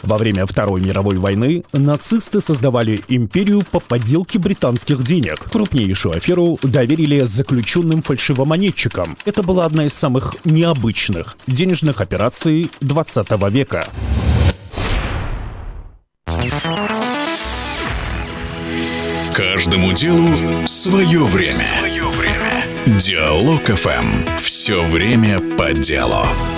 Во время Второй мировой войны нацисты создавали империю по подделке британских денег. Крупнейшую аферу доверили заключенным фальшивомонетчикам. Это была одна из самых необычных денежных операций 20 века. Каждому делу свое время. Диалог ФМ. Все время по делу.